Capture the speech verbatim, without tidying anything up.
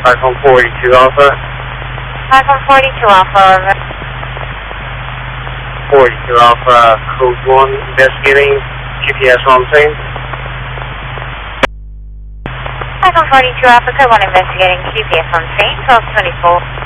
Platform forty-two Alpha. Platform forty-two Alpha, over. forty-two Alpha, code one, investigating G P S on scene. Platform forty-two Alpha, code one, investigating G P S on scene, twelve twenty-four.